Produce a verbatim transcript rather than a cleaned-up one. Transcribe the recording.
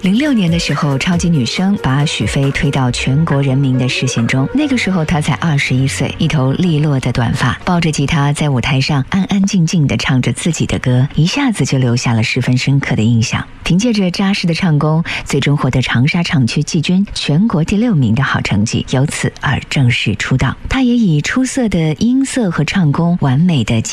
零六年的时候，超级女声把许飞推到全国人民的视线中。那个时候她才二十一岁，一头利落的短发，抱着吉他在舞台上安安静静地唱着自己的歌，一下子就留下了十分深刻的印象。凭借着扎实的唱功，最终获得长沙唱区季军、全国第六名的好成绩，由此而正式出道。她也以出色的音色和唱功，完美的